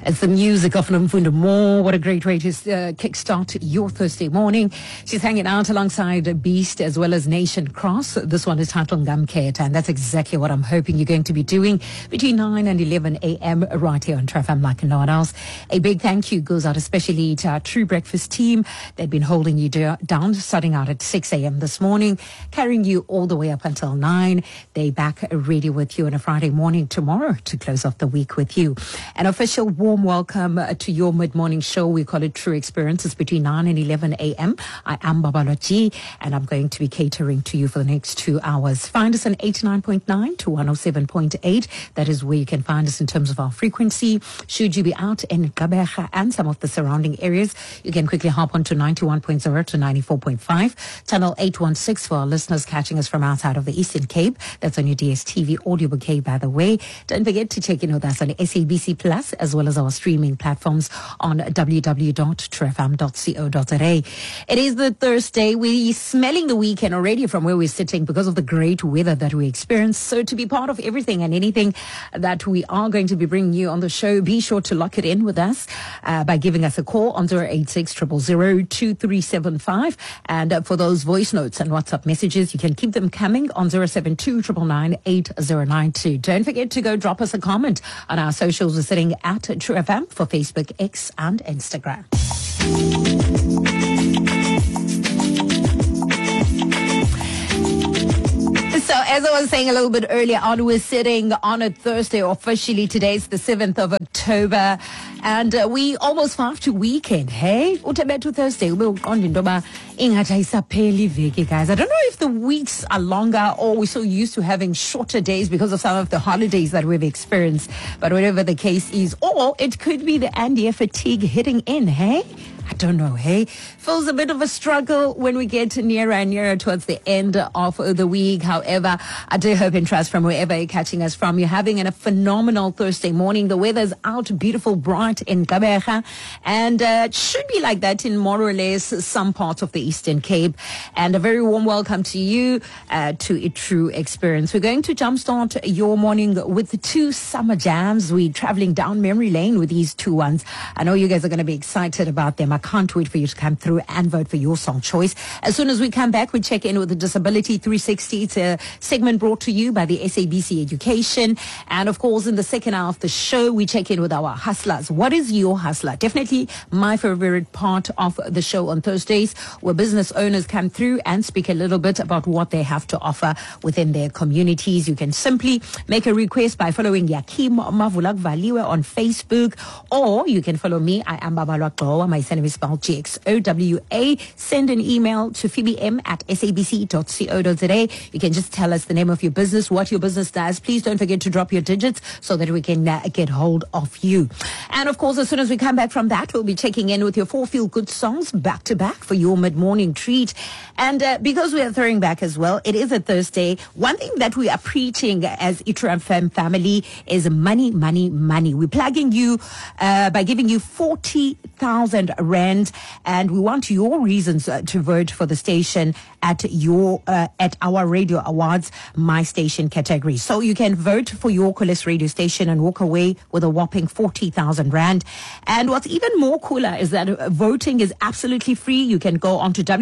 It's the music of Nomfundo Moore. What a great way to kickstart your Thursday morning. She's hanging out alongside Beast as well as Nation Cross. This one is titled Ngamketa, and that's exactly what I'm hoping you're going to be doing between 9 and 11 a.m. right here on True FM like no one else. A big thank you goes out especially to our True Breakfast team. They've been holding you down, starting out at 6 a.m. this morning, carrying you all the way up until 9. They back ready with you on a Friday morning tomorrow to close off the week with you. An official warm welcome to your mid-morning show. We call it True Experiences between 9 and 11 a.m. I am Babalwa G, and I'm going to be catering to you for the next 2 hours. Find us on 89.9 to 107.8. That is where you can find us in terms of our frequency. Should you be out in Gqeberha and some of the surrounding areas, you can quickly hop on to 91.0 to 94.5. Channel 816 for our listeners catching us from outside of the Eastern Cape. That's on your DSTV audio bouquet, by the way. Don't forget to check in with us on SABC Plus as well as our streaming platforms on www.truefm.co.za. It is the Thursday. We're smelling the weekend already from where we're sitting because of the great weather that we experience. So to be part of everything and anything that we are going to be bringing you on the show, be sure to lock it in with us by giving us a call on 086 000 2375. And for those voice notes and WhatsApp messages, you can keep them coming on 072 999 8092. Don't forget to go drop us a comment on our socials. We're sitting at True FM for Facebook, X, and Instagram. So as I was saying a little bit earlier on, we're sitting on a Thursday. Officially, today's the 7th of October. And we almost have to weekend, hey? Utebetu Thursday. Guys, I don't know if the weeks are longer or we're so used to having shorter days because of some of the holidays that we've experienced. But whatever the case is, or it could be the Andia fatigue hitting in, hey? I don't know, hey? Feels a bit of a struggle when we get nearer and nearer towards the end of the week. However, I do hope and trust from wherever you're catching us from, you're having a phenomenal Thursday morning. The weather's out, beautiful, bright in Gqeberha, and it should be like that in more or less some parts of the Eastern Cape. And a very warm welcome to you to a True Experience. We're going to jumpstart your morning with 2 summer jams. We're traveling down memory lane with these 2 ones. I know you guys are going to be excited about them. I can't wait for you to come through and vote for your song choice. As soon as we come back, we check in with the Disability 360. It's a segment brought to you by the SABC Education. And of course, in the second hour of the show, we check in with our hustlers. What is your hustler? Definitely my favorite part of the show on Thursdays, where business owners come through and speak a little bit about what they have to offer within their communities. You can simply make a request by following Yakim Mavulak Valiwe on Facebook, or you can follow me. I am Babalwa Gqowa. My surname is spelled GXOWA. Send an email to phoebem@sabc.co.za. You can just tell us the name of your business, what your business does. Please don't forget to drop your digits so that we can get hold of you. And of course, as soon as we come back from that, we'll be checking in with your 4 feel-good songs back to back for your mid-morning treat. And because we are throwing back as well, it is a Thursday. One thing that we are preaching as True FM family is money, money, money. We're plugging you by giving you 40,000 rand, and we want your reasons to vote for the station at our radio awards My Station category. So you can vote for your coolest radio station and walk away with a whopping 40,000 rand. And what's even more cooler is that voting is absolutely free. You can go on to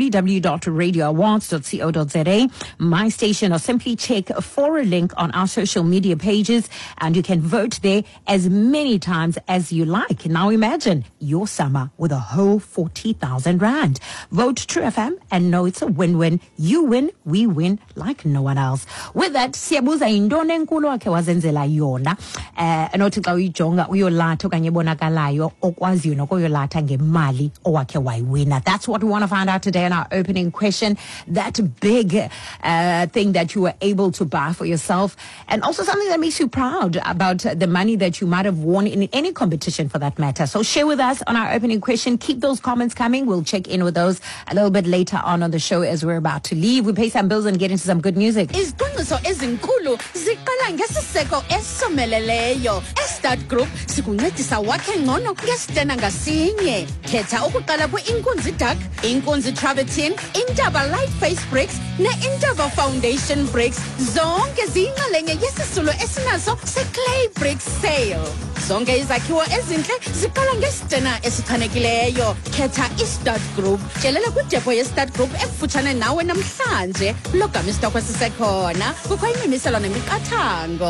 www.radioawards.co.za, My Station, or simply check for a link on our social media pages, and you can vote there as many times as you like. Now imagine your summer with a whole 40,000 rand. Vote True FM and know it's a win-win. You win, we win like no one else. With that, siyabuza indone enkulu wakhe wazenzela yona. Anothi xa uyijonga uyolatha okanye ebonakalayo okwaziyo nokuyolatha ngemali owakhe wayiwina. That's what we want to find out today in our opening question. That big thing that you were able to buy for yourself, and also something that makes you proud about the money that you might have won in any competition for that matter. So share with us on our opening question. Keep those comments coming. We'll check in with those a little bit later on the show as we're about to leave. We pay some bills and get into some good music. Iziqiniso ezinkulu ziqala ngesiseko esomeleleyo. Estart Group sikuncedisa wakhe ngcono ngesitena ngasinye. Khetha ukuqala kwi-Inkunzi Duck, Inkunzi Travertine, Intaba Light Face Bricks ne-Intaba Foundation Bricks. Zonke ziyinxalenye yesisulu esinaso se-Clay Brick Sale. zonke izakhiwo ezintle ziqala ngesitena esichanekileyo. Khetha iStart Group. Tyelela kwidepo yeStart Group ekufutshane nawe namhlanje. Lo gama isitokho sisekhona. Kukho imimiselo nemiqathango.